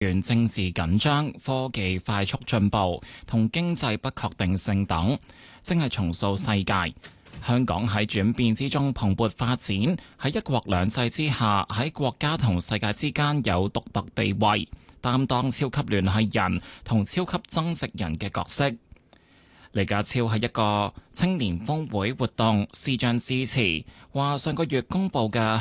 源政治緊張、科技快速進步同經濟不確定性等，正係重塑世界。香港喺轉變之中蓬勃發展，喺一國兩制之下，喺國家同世界之間有獨特地位，擔當超級聯繫人同超級增值人嘅角色。李家超喺一個青年峰會活動視像致辭，話上個月公布嘅